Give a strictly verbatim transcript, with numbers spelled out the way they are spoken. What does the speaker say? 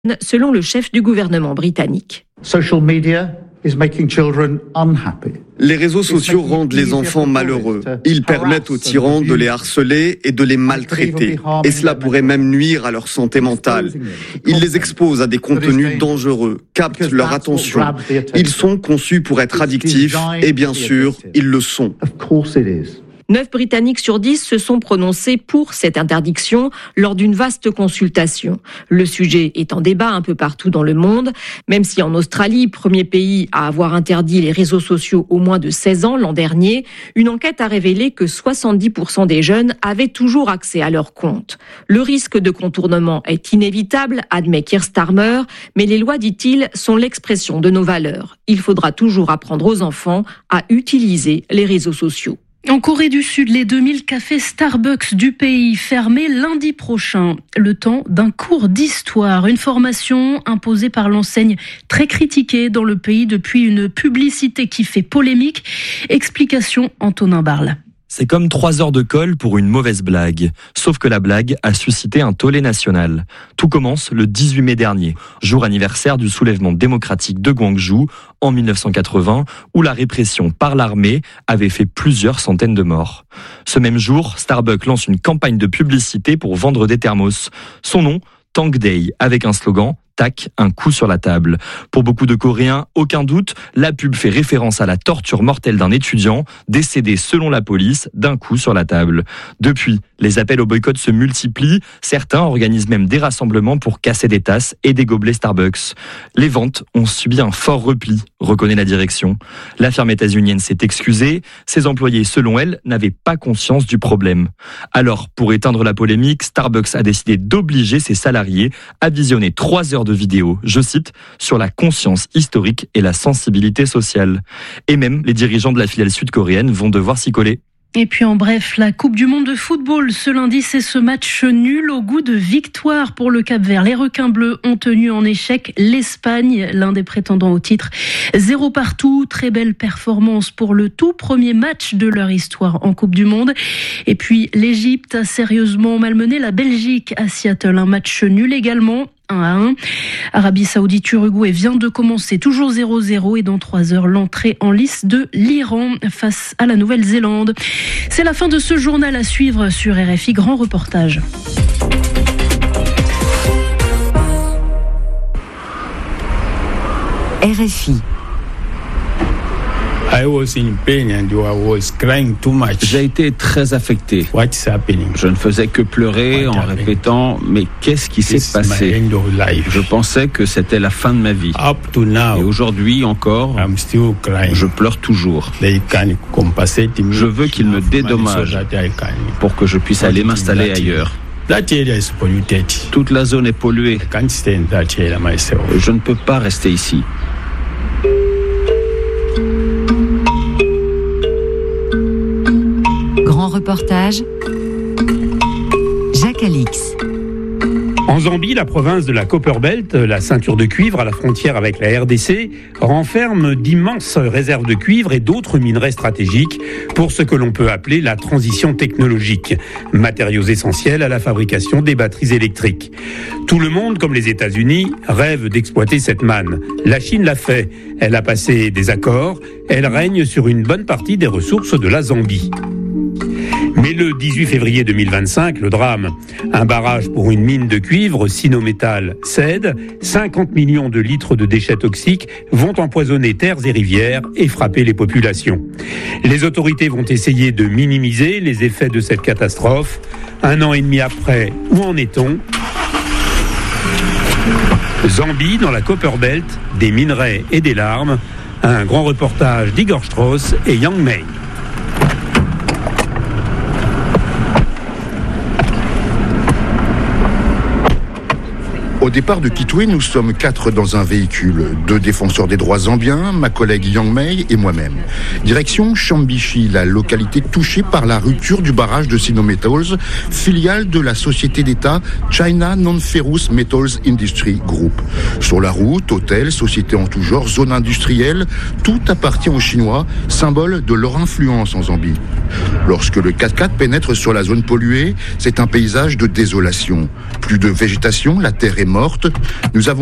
selon le chef du gouvernement britannique. Social media is making children unhappy. Les réseaux sociaux rendent les enfants malheureux. Ils permettent aux tyrans de les harceler et de les maltraiter. Et cela pourrait même nuire à leur santé mentale. Ils les exposent à des contenus dangereux, captent leur attention. Ils sont conçus pour être addictifs et bien sûr, ils le sont. Neuf Britanniques sur dix se sont prononcés pour cette interdiction lors d'une vaste consultation. Le sujet est en débat un peu partout dans le monde, même si en Australie, premier pays à avoir interdit les réseaux sociaux au moins de seize ans l'an dernier, une enquête a révélé que soixante-dix pour cent des jeunes avaient toujours accès à leur compte. Le risque de contournement est inévitable, admet Keir Starmer, mais les lois, dit-il, sont l'expression de nos valeurs. Il faudra toujours apprendre aux enfants à utiliser les réseaux sociaux. En Corée du Sud, les deux mille cafés Starbucks du pays fermés lundi prochain. Le temps d'un cours d'histoire, une formation imposée par l'enseigne très critiquée dans le pays depuis une publicité qui fait polémique. Explication Antonin Barle. C'est comme trois heures de colle pour une mauvaise blague. Sauf que la blague a suscité un tollé national. Tout commence le dix-huit mai dernier, jour anniversaire du soulèvement démocratique de Gwangju en mille neuf cent quatre-vingts, où la répression par l'armée avait fait plusieurs centaines de morts. Ce même jour, Starbucks lance une campagne de publicité pour vendre des thermos. Son nom, Tank Day, avec un slogan « Tac, un coup sur la table ». Pour beaucoup de Coréens, aucun doute, la pub fait référence à la torture mortelle d'un étudiant décédé selon la police d'un coup sur la table. Depuis, les appels au boycott se multiplient. Certains organisent même des rassemblements pour casser des tasses et des gobelets Starbucks. Les ventes ont subi un fort repli, reconnaît la direction. La firme états-unienne s'est excusée. Ses employés, selon elle, n'avaient pas conscience du problème. Alors, pour éteindre la polémique, Starbucks a décidé d'obliger ses salariés à visionner trois heures de vidéo, je cite, sur la conscience historique et la sensibilité sociale. Et même les dirigeants de la filiale sud-coréenne vont devoir s'y coller. Et puis en bref, la Coupe du Monde de football ce lundi, c'est ce match nul au goût de victoire pour le Cap-Vert. Les requins bleus ont tenu en échec l'Espagne, l'un des prétendants au titre. Zéro partout, très belle performance pour le tout premier match de leur histoire en Coupe du Monde. Et puis l'Égypte a sérieusement malmené la Belgique à Seattle, un match nul également. un à un. Arabie Saoudite, Uruguay vient de commencer toujours zéro zéro et dans trois heures, l'entrée en lice de l'Iran face à la Nouvelle-Zélande. C'est la fin de ce journal à suivre sur R F I. Grand reportage. R F I. J'ai été très affecté. Je ne faisais que pleurer en répétant « Mais qu'est-ce qui s'est passé ?» Je pensais que c'était la fin de ma vie. Et aujourd'hui encore, je pleure toujours. Je veux qu'il me dédommage pour que je puisse aller m'installer ailleurs. Toute la zone est polluée. Je ne peux pas rester ici. Grand reportage, Jacques Alix. En Zambie, la province de la Copperbelt, la ceinture de cuivre à la frontière avec la R D C, renferme d'immenses réserves de cuivre et d'autres minerais stratégiques pour ce que l'on peut appeler la transition technologique, matériaux essentiels à la fabrication des batteries électriques. Tout le monde, comme les États-Unis, rêve d'exploiter cette manne. La Chine l'a fait. Elle a passé des accords. Elle règne sur une bonne partie des ressources de la Zambie. Mais le dix-huit février deux mille vingt-cinq, le drame. Un barrage pour une mine de cuivre, Sinometal, cède. cinquante millions de litres de déchets toxiques vont empoisonner terres et rivières et frapper les populations. Les autorités vont essayer de minimiser les effets de cette catastrophe. Un an et demi après, où en est-on ? Zambie, dans la Copperbelt, des minerais et des larmes. Un grand reportage d'Igor Strauss et Yang Mei. Au départ de Kitwe, nous sommes quatre dans un véhicule, deux défenseurs des droits zambiens, ma collègue Yang Mei et moi-même. Direction Chambishi, la localité touchée par la rupture du barrage de Sinometals, filiale de la société d'État China Non-Ferrous Metals Industry Group. Sur la route, hôtels, sociétés en tout genre, zones industrielles, tout appartient aux Chinois, symbole de leur influence en Zambie. Lorsque le quatre-quatre pénètre sur la zone polluée, c'est un paysage de désolation. Plus de végétation, la terre est morte, mortes. Nous avons